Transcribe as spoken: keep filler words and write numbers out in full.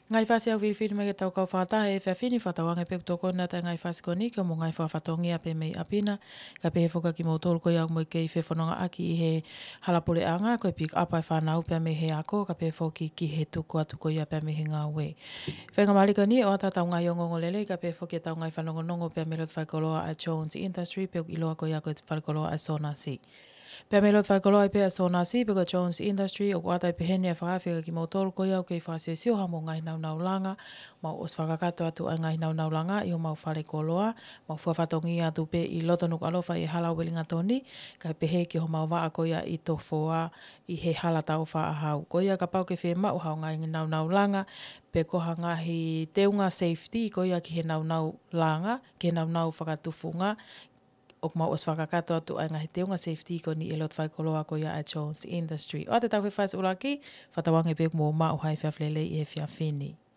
Ngai whasi au whiwhiri me ke tau kau whātahe e whiawhini whatawange pek toko na tai ngai whasi koni ka mo ngai whawhatongia pe mei apina ka pe he whuka ki mo tolu ko iau mo i kei whewhanonga aki i he halapole anga ko e pik apa e whanau pe me he ako ka pe whoki ki he tuku atu ko ia pe me he ngā we. Whenga malika ni o ata tau ngai ongongo lele ka pe whoki tau ngai whanongonongo pe me lot whaikoloa a Jones Industry pe iloa ko ia ko whaikoloa a Sonasi. Pea me lot whaikoloa i pea Sonasi pe ko Jones Industry o kuata i pehene a whakawhika ki mo tolu ko iau kei whasio hamo ngai nau nau langa mau os whakakato atu a ngai nau nau langa i o mau whare koloa mau whawhatongi atu pe i lotonuk alofa i hala welinga toni kai pehe ki ho mau waa ko ia i to foa i he hala tau wha ahau. Ko ia ka pau ke whee mau hau ngai nau nau langa pe koha ngahi teunga safety ko ia ki he nau nau langa ke nau nau whakatufunga o mau os whakakato atu ai ngahi teunga safety ko ni e lot whaikoloa ko ia a Jones Industry. O te tau whewhais uraki, whatawange pek mō mau hai whiawhlele i he whiawhini.